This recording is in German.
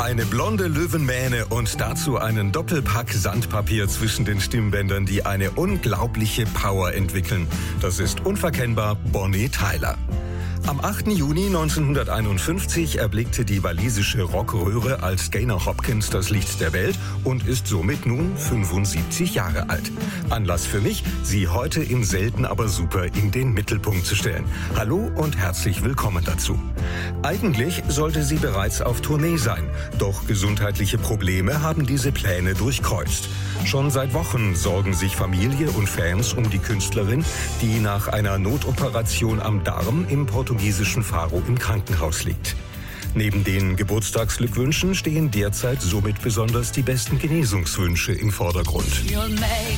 Eine blonde Löwenmähne und dazu einen Doppelpack Sandpapier zwischen den Stimmbändern, die eine unglaubliche Power entwickeln. Das ist unverkennbar Bonnie Tyler. Am 8. Juni 1951 erblickte die walisische Rockröhre als Gaynor Hopkins das Licht der Welt und ist somit nun 75 Jahre alt. Anlass für mich, sie heute im Selten aber super in den Mittelpunkt zu stellen. Hallo und herzlich willkommen dazu. Eigentlich sollte sie bereits auf Tournee sein, doch gesundheitliche Probleme haben diese Pläne durchkreuzt. Schon seit Wochen sorgen sich Familie und Fans um die Künstlerin, die nach einer Notoperation am Darm im portugiesischen Faro im Krankenhaus liegt. Neben den Geburtstagsglückwünschen stehen derzeit somit besonders die besten Genesungswünsche im Vordergrund. You'll make